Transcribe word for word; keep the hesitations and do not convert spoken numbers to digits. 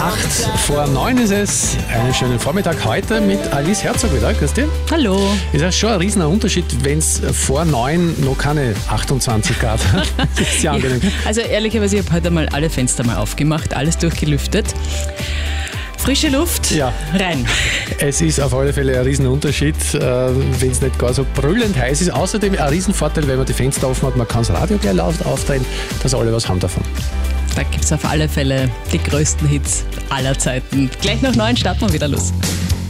Acht vor neun ist es. Einen schönen Vormittag heute mit Alice Herzog wieder. Grüß dich. Hallo. Ist ja schon ein riesiger Unterschied, wenn es vor neun noch keine achtundzwanzig Grad hat. Das ist ja angenehm. Also ehrlicherweise, ich habe heute mal alle Fenster mal aufgemacht, alles durchgelüftet. Frische Luft, ja. Rein. Es ist auf alle Fälle ein Riesenunterschied, wenn es nicht gar so brüllend heiß ist. Außerdem ein Riesenvorteil, wenn man die Fenster offen hat, man kann das Radio gleich laut aufdrehen, dass alle was haben davon. Da gibt es auf alle Fälle die größten Hits aller Zeiten. Gleich nach neun starten wir wieder los.